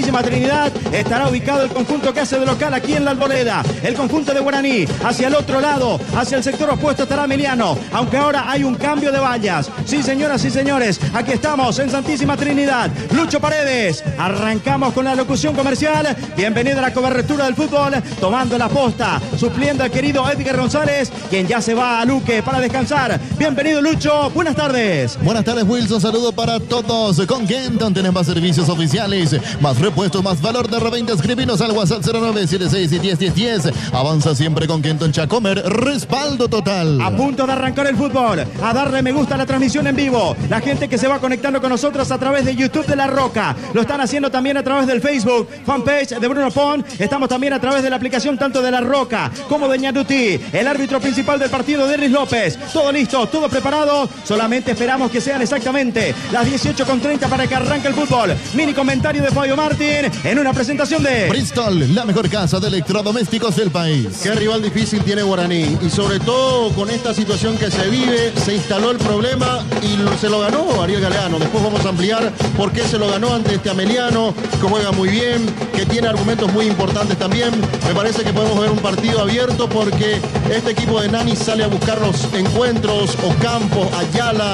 Santísima Trinidad estará ubicado el conjunto que hace de local aquí en la Arboleda. El conjunto de Guaraní hacia el otro lado, hacia el sector opuesto estará Emiliano, aunque ahora hay un cambio de vallas. Sí, señoras y señores, aquí estamos en Santísima Trinidad. Lucho Paredes, arrancamos con la locución comercial. Bienvenido a la cobertura del fútbol, tomando la posta, supliendo al querido Edgar González, quien ya se va a Luque para descansar. Bienvenido, Lucho, buenas tardes. Buenas tardes, Wilson, saludo para todos. Con Kenton tenemos más servicios oficiales, más repuestos, más valor de reventa. Escribinos al WhatsApp 0976 y 101010. Avanza siempre con Kenton Chacomer, respaldo total. A punto de arrancar el fútbol, a darle me gusta a la transmisión en vivo. La gente que se va conectando con nosotros a través de YouTube de La Roca, lo están haciendo también a través del Facebook, fanpage de Bruno Pon. Estamos también a través de la aplicación tanto de La Roca como de Ñanduti. El árbitro principal del partido, Derris López. Todo listo, todo preparado. Solamente esperamos que sean exactamente las 18:30 para que arranque el fútbol. Mini comentario de Fabio Martín en una presentación de Bristol, la mejor casa de electrodomésticos del país. Qué rival difícil tiene Guaraní, y sobre todo con esta situación que se vive, se instaló el problema y se lo ganó Ariel Galeano. Después vamos a ampliar por qué se lo ganó ante este Ameliano, que juega muy bien, que tiene argumentos muy importantes también. Me parece que podemos ver un partido abierto porque este equipo de Nani sale a buscar los encuentros, Ocampo, Ayala,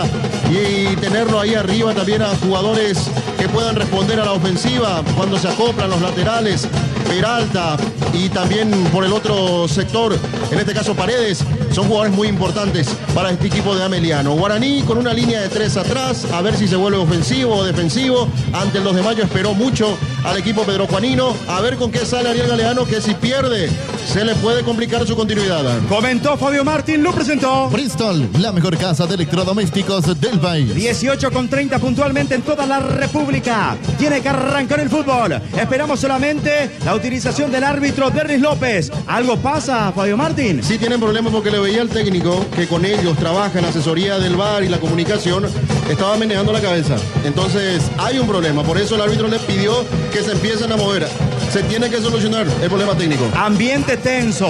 y tenerlo ahí arriba también a jugadores que puedan responder a la ofensiva cuando se acoplan los laterales, Peralta, y también por el otro sector, en este caso Paredes, son jugadores muy importantes para este equipo de Ameliano. Guaraní con una línea de 3 atrás, a ver si se vuelve ofensivo o defensivo. Ante el 2 de mayo esperó mucho al equipo pedrojuanino, a ver con qué sale Ariel Galeano, que si pierde se le puede complicar su continuidad. Comentó Fabio Martín, lo presentó Bristol, la mejor casa de electrodomésticos del país. 18:30 puntualmente en toda la República. Tiene que arrancar el fútbol. Esperamos solamente la utilización del árbitro Derris López. ¿Algo pasa, Fabio Martín? Sí tienen problemas porque le veía al técnico que con ellos trabaja en asesoría del VAR y la comunicación, estaba manejando la cabeza. Entonces hay un problema, por eso el árbitro le pidió que se empiecen a mover. Se tiene que solucionar el problema técnico. Ambiente tenso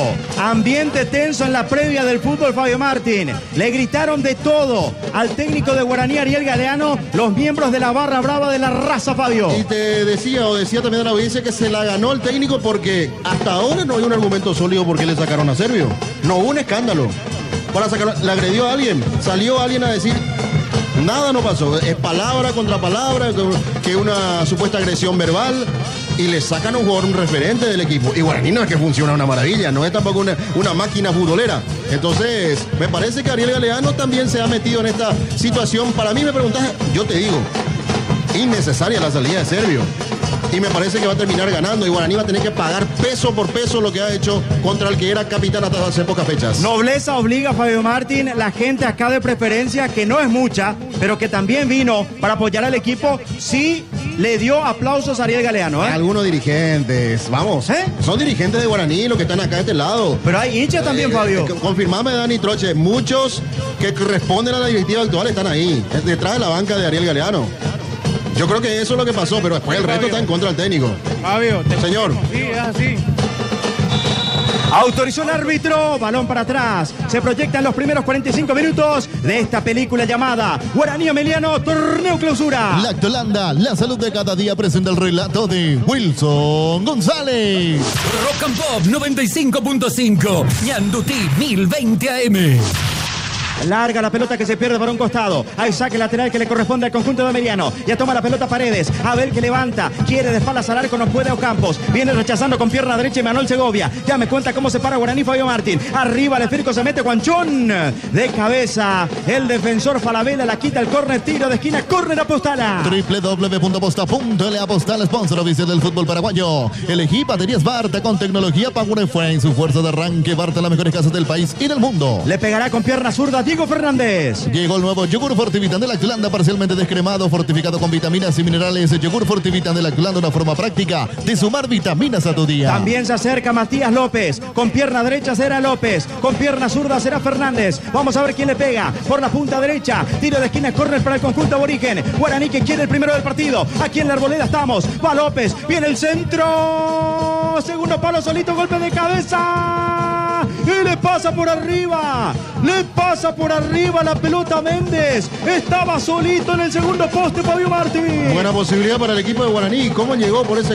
en la previa del fútbol, Fabio Martín. Le gritaron de todo al técnico de Guaraní, Ariel Galeano, los miembros de la barra brava de la raza, Fabio. Y te decía también a la audiencia que se la ganó el técnico porque hasta ahora no hay un argumento sólido por qué le sacaron a Servio. No hubo un escándalo para sacarlo. Le agredió a alguien, salió alguien a decir... Nada no pasó, es palabra contra palabra, que una supuesta agresión verbal, y le sacan a un jugador, un referente del equipo. Y Guaraní no es que funciona una maravilla, no es tampoco una máquina futbolera. Entonces, me parece que Ariel Galeano también se ha metido en esta situación. Para mí, me preguntas, yo te digo, innecesaria la salida de Servio. Y me parece que va a terminar ganando, y Guaraní va a tener que pagar peso por peso lo que ha hecho contra el que era capitán hasta hace pocas fechas. Nobleza obliga, Fabio Martín. La gente acá de preferencia, que no es mucha, pero que también vino para apoyar al equipo, sí le dio aplausos a Ariel Galeano. Algunos dirigentes, vamos, son dirigentes de Guaraní los que están acá de este lado. Pero hay hinchas también, Fabio. Confirmame, Dani Troche, muchos que responden a la directiva actual están ahí, detrás de la banca de Ariel Galeano. Yo creo que eso es lo que pasó, pero después el resto está en contra del técnico. Fabio, señor. Sí, es así. Autorizó el árbitro, balón para atrás. Se proyectan los primeros 45 minutos de esta película llamada Guaraní Ameliano, torneo clausura. Lactolanda, la salud de cada día, presenta el relato de Wilson González. Rock and Pop 95.5, Ñanduti 1020 AM. Larga la pelota que se pierde por un costado. Hay saque lateral que le corresponde al conjunto de Ameliano. Ya toma la pelota Paredes. A ver que levanta. Quiere de espaldas al arco, no puede Ocampos. Viene rechazando con pierna derecha Manuel Segovia. Ya me cuenta cómo se para Guaraní, Fabio Martín. Arriba el esférico, se mete Juanchón. De cabeza. El defensor Falabella la quita el córner. Tiro de esquina. Córner Apostala. www.aposta.l. Apostal, sponsor oficial del fútbol paraguayo. Elegí baterías Barta con tecnología Power Frame. Su fuerza de arranque. Barta, las mejores casas del país y del mundo. Le pegará con pierna zurda Diego Fernández. Llegó el nuevo yogur Fortivitan de Lactolanda, parcialmente descremado, fortificado con vitaminas y minerales. Yogur Fortivitan de Lactolanda, una forma práctica de sumar vitaminas a tu día. También se acerca Matías López. Con pierna derecha será López. Con pierna zurda será Fernández. Vamos a ver quién le pega. Por la punta derecha. Tiro de esquina, córner para el conjunto aborigen. Guaraní que quiere el primero del partido. Aquí en la Arboleda estamos. Va López. Viene el centro. Segundo palo solito. Golpe de cabeza. Y le pasa por arriba. Le pasa por arriba la pelota a Méndez. Estaba solito en el segundo poste, Fabio Martín. Buena posibilidad para el equipo de Guaraní. ¿Cómo llegó por ese